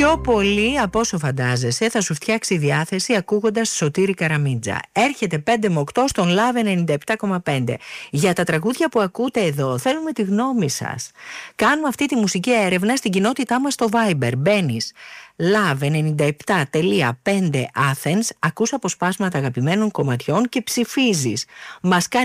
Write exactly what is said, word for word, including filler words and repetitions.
Πιο πολύ από όσο φαντάζεσαι θα σου φτιάξει η διάθεση ακούγοντας Σωτήρη Καραμίτζα. Έρχεται πέντε με οκτώ στον Love ενενήντα επτά κόμμα πέντε. Για τα τραγούδια που ακούτε εδώ θέλουμε τη γνώμη σας. Κάνουμε αυτή τη μουσική έρευνα στην κοινότητά μας στο Viber. Μπαίνεις Love ενενήντα επτά κόμμα πέντε Athens, ακούς αποσπάσματα αγαπημένων κομματιών και ψηφίζεις. Μας κάνει